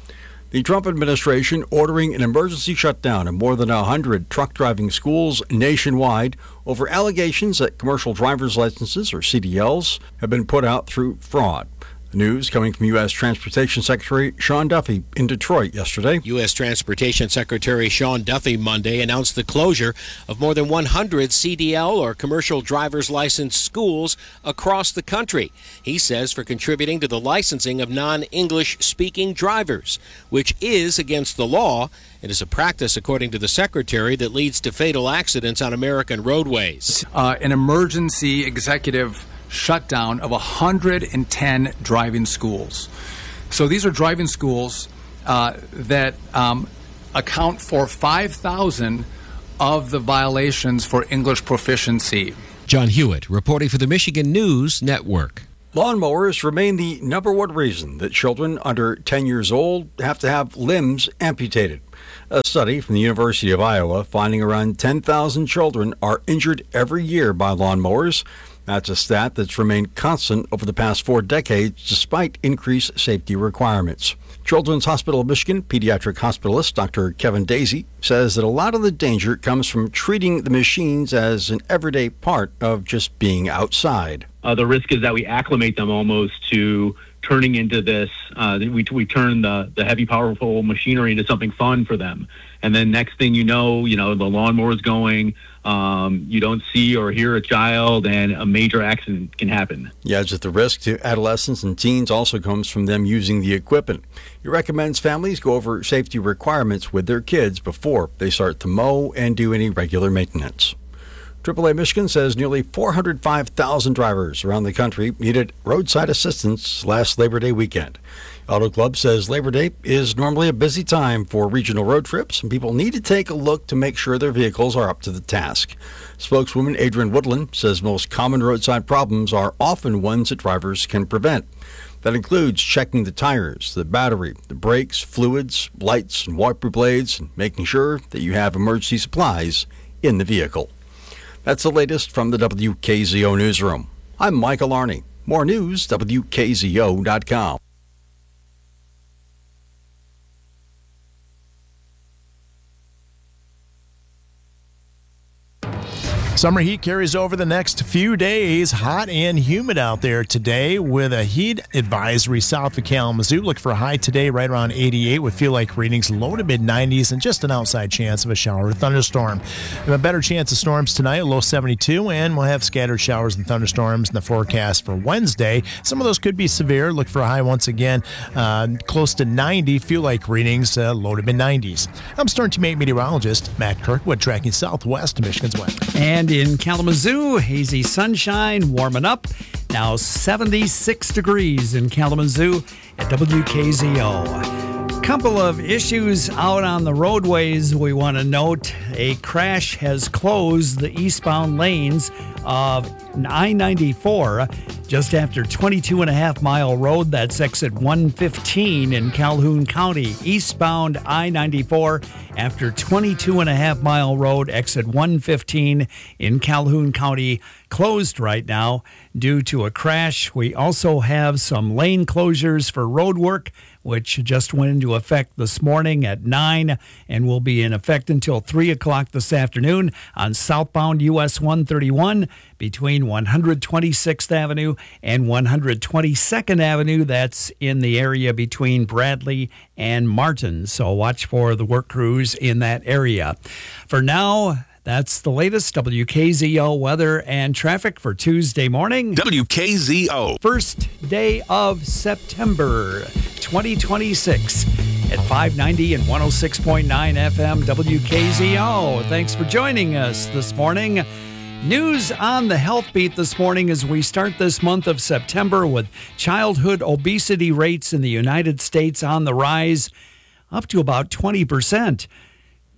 The Trump administration ordering an emergency shutdown of more than one hundred truck driving schools nationwide over allegations that commercial driver's licenses, or C D Ls, have been put out through fraud. The news coming from U S Transportation Secretary Sean Duffy in Detroit yesterday. U S Transportation Secretary Sean Duffy Monday announced the closure of more than one hundred C D L or commercial driver's license schools across the country. He says for contributing to the licensing of non-English speaking drivers, which is against the law. It is a practice, according to the secretary, that leads to fatal accidents on American roadways. Uh, an emergency executive shutdown of one hundred ten driving schools. So these are driving schools uh, that um, account for five thousand of the violations for English proficiency. John Hewitt reporting for the Michigan News Network. Lawnmowers remain the number one reason that children under ten years old have to have limbs amputated. A study from the University of Iowa finding around ten thousand children are injured every year by lawnmowers. That's a stat that's remained constant over the past four decades despite increased safety requirements. Children's Hospital of Michigan pediatric hospitalist Doctor Kevin Daisy says that a lot of the danger comes from treating the machines as an everyday part of just being outside. Uh, the risk is that we acclimate them almost to turning into this, uh, we, we turn the, the heavy, powerful machinery into something fun for them. And then next thing you know, you know, the lawnmower's going, um, you don't see or hear a child, and a major accident can happen. Yeah, just the risk to adolescents and teens also comes from them using the equipment. He recommends families go over safety requirements with their kids before they start to mow and do any regular maintenance. triple A Michigan says nearly four hundred five thousand drivers around the country needed roadside assistance last Labor Day weekend. Auto Club says Labor Day is normally a busy time for regional road trips, and people need to take a look to make sure their vehicles are up to the task. Spokeswoman Adrian Woodland says most common roadside problems are often ones that drivers can prevent. That includes checking the tires, the battery, the brakes, fluids, lights, and wiper blades, and making sure that you have emergency supplies in the vehicle. That's the latest from the W K Z O newsroom. I'm Michael Arney. More news, W K Z O dot com. Summer heat carries over the next few days. Hot and humid out there today with a heat advisory south of Kalamazoo. Look for a high today right around eighty-eight with feel-like readings low to mid-nineties and just an outside chance of a shower or thunderstorm. We have a better chance of storms tonight, low seventy-two, and we'll have scattered showers and thunderstorms in the forecast for Wednesday. Some of those could be severe. Look for a high once again uh, close to ninety. Feel-like readings uh, low to mid-nineties. I'm Storm Team eight meteorologist Matt Kirkwood tracking southwest to Michigan's weather. And in Kalamazoo, hazy sunshine, warming up. Now seventy-six degrees in Kalamazoo at W K Z O. Couple of issues out on the roadways we want to note. A crash has closed the eastbound lanes of I ninety-four just after twenty-two and a half mile road. That's exit one fifteen in Calhoun County. Eastbound I ninety-four after twenty-two and a half mile road, exit one fifteen in Calhoun County, closed right now due to a crash. We also have some lane closures for road work, which just went into effect this morning at nine and will be in effect until three o'clock this afternoon on southbound U S one thirty-one between one hundred twenty-sixth Avenue and one hundred twenty-second Avenue. That's in the area between Bradley and Martin. So watch for the work crews in that area. For now, that's the latest W K Z O weather and traffic for Tuesday morning. W K Z O. First day of September twenty twenty-six at five ninety and one oh six point nine F M W K Z O. Thanks for joining us this morning. News on the Health Beat this morning as we start this month of September with childhood obesity rates in the United States on the rise, up to about twenty percent.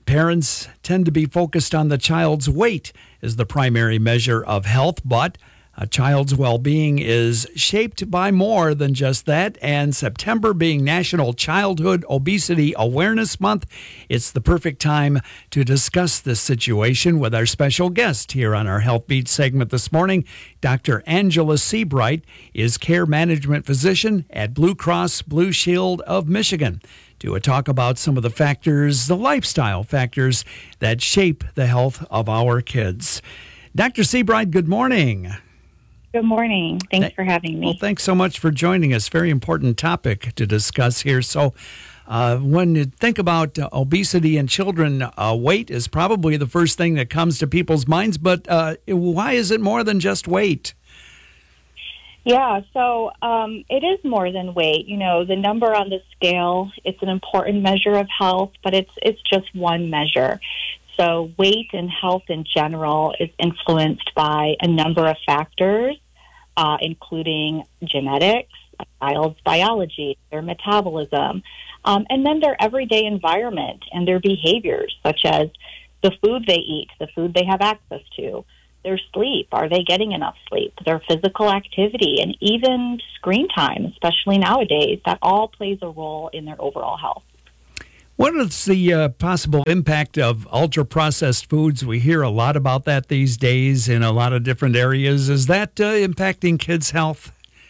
Parents tend to be focused on the child's weight as the primary measure of health, but a child's well-being is shaped by more than just that, and September being National Childhood Obesity Awareness Month, it's the perfect time to discuss this situation with our special guest here on our Health Beat segment this morning. Doctor Angela Seabright is care management physician at Blue Cross Blue Shield of Michigan, to talk about some of the factors, the lifestyle factors that shape the health of our kids. Doctor Seabright, good morning. Good morning. Thanks for having me. Well, thanks so much for joining us. Very important topic to discuss here. So uh, when you think about uh, obesity in children, uh, weight is probably the first thing that comes to people's minds. But uh, why is it more than just weight? Yeah, so um, it is more than weight. You know, the number on the scale, it's an important measure of health, but it's it's just one measure. So weight and health in general is influenced by a number of factors, uh, including genetics, a child's biology, their metabolism, um, and then their everyday environment and their behaviors, such as the food they eat, the food they have access to, their sleep, are they getting enough sleep, their physical activity, and even screen time, especially nowadays, that all plays a role in their overall health. What is the uh, possible impact of ultra-processed foods? We hear a lot about that these days in a lot of different areas. Is that uh, impacting kids' health?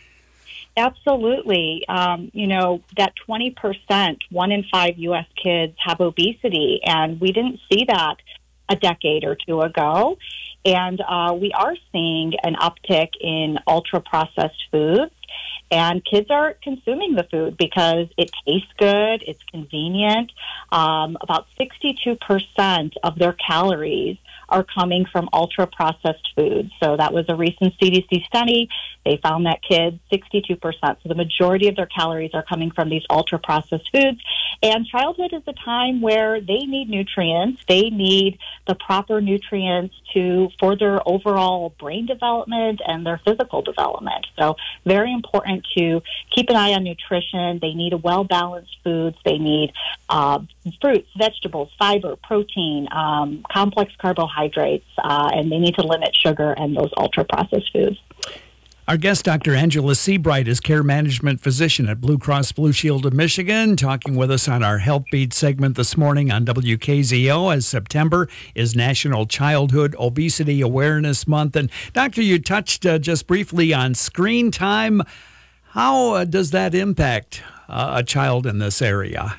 Absolutely. Um, you know, that twenty percent, one in five U S kids have obesity, and we didn't see that a decade or two ago. And uh, we are seeing an uptick in ultra-processed foods. And kids are consuming the food because it tastes good, it's convenient. Um, about sixty-two percent of their calories are coming from ultra-processed foods. So that was a recent C D C study. They found that kids, sixty-two percent, so the majority of their calories are coming from these ultra-processed foods. And childhood is a time where they need nutrients. They need the proper nutrients to for their overall brain development and their physical development. So very important to keep an eye on nutrition. They need a well-balanced foods. They need uh, fruits, vegetables, fiber, protein, um, complex carbohydrates, uh, and they need to limit sugar and those ultra-processed foods. Our guest, Doctor Angela Seabright, is care management physician at Blue Cross Blue Shield of Michigan, talking with us on our Health Beat segment this morning on W K Z O, as September is National Childhood Obesity Awareness Month. And Doctor, you touched uh, just briefly on screen time. How uh, does that impact uh, a child in this area?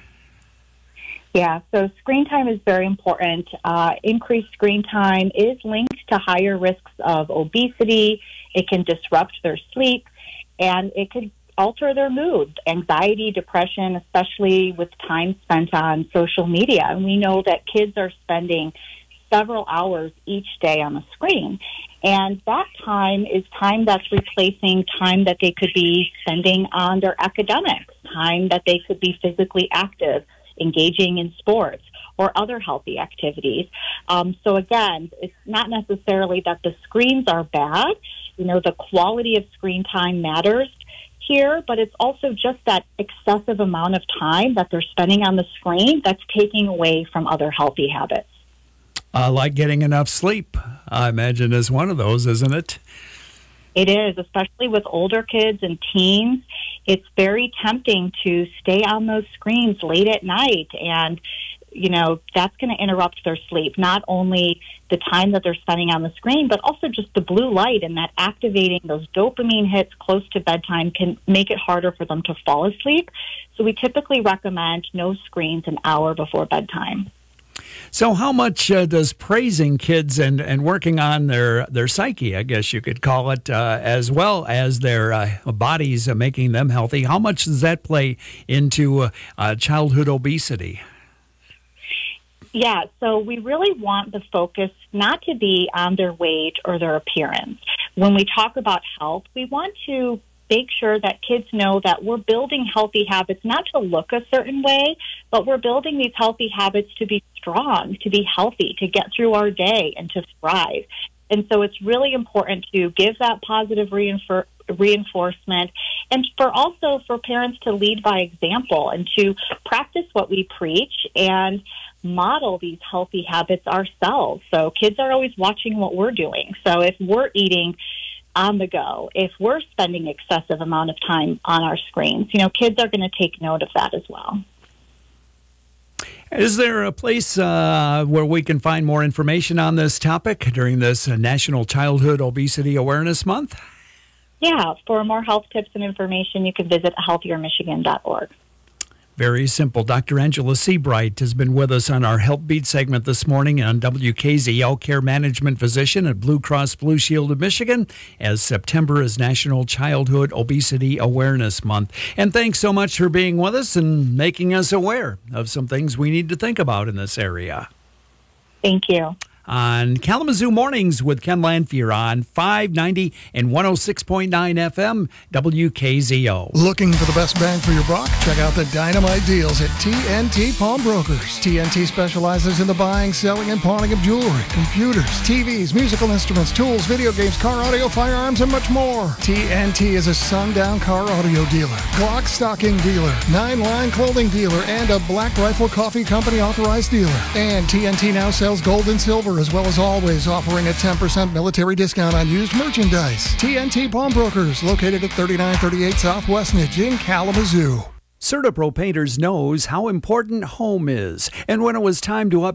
Yeah, so screen time is very important. Uh, increased screen time is linked to higher risks of obesity. It can disrupt their sleep, and it could alter their mood, anxiety, depression, especially with time spent on social media. And we know that kids are spending several hours each day on the screen. And that time is time that's replacing time that they could be spending on their academics, time that they could be physically active, engaging in sports or other healthy activities. Um, so again, it's not necessarily that the screens are bad. You know, the quality of screen time matters here, but it's also just that excessive amount of time that they're spending on the screen that's taking away from other healthy habits. Uh, like getting enough sleep, I imagine, is one of those, isn't it? It is, especially with older kids and teens. It's very tempting to stay on those screens late at night, and you know, that's going to interrupt their sleep, not only the time that they're spending on the screen, but also just the blue light, and that activating those dopamine hits close to bedtime can make it harder for them to fall asleep. So we typically recommend no screens an hour before bedtime. So how much uh, does praising kids and, and working on their, their psyche, I guess you could call it, uh, as well as their uh, bodies, uh, making them healthy, how much does that play into uh, uh, childhood obesity? Yeah, so we really want the focus not to be on their weight or their appearance. When we talk about health, we want to make sure that kids know that we're building healthy habits not to look a certain way, but we're building these healthy habits to be strong, to be healthy, to get through our day and to thrive. And so it's really important to give that positive reinfor- reinforcement, and for also for parents to lead by example and to practice what we preach and model these healthy habits ourselves. So kids are always watching what we're doing. So if we're eating on the go, if we're spending excessive amount of time on our screens, you know, kids are going to take note of that as well. Is there a place uh, where we can find more information on this topic during this uh, National Childhood Obesity Awareness Month? Yeah, for more health tips and information, you can visit healthier michigan dot org. Very simple. Doctor Angela Seabright has been with us on our Help Beat segment this morning on W K Z L, care management physician at Blue Cross Blue Shield of Michigan, as September is National Childhood Obesity Awareness Month. And thanks so much for being with us and making us aware of some things we need to think about in this area. Thank you. On Kalamazoo Mornings with Ken Lanfear on five ninety and one oh six point nine F M W K Z O. Looking for the best bang for your buck? Check out the dynamite deals at T N T Pawnbrokers. T N T specializes in the buying, selling, and pawning of jewelry, computers, T Vs, musical instruments, tools, video games, car audio, firearms, and much more. T N T is a sundown car audio dealer, Glock stocking dealer, nine-line clothing dealer, and a Black Rifle Coffee Company authorized dealer. And T N T now sells gold and silver, as well as always offering a ten percent military discount on used merchandise. T N T Pawnbrokers, located at thirty-nine thirty-eight South Westnedge in Kalamazoo. CertaPro Painters knows how important home is, and when it was time to up